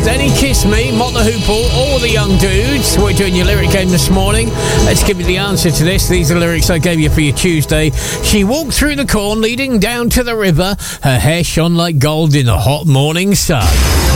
Danny Kiss Me, Mott the Hoople, all the young dudes. We're doing your lyric game this morning. Let's give you the answer to this. These are lyrics I gave you for your Tuesday. She walked through the corn leading down to the river. Her hair shone like gold in the hot morning sun.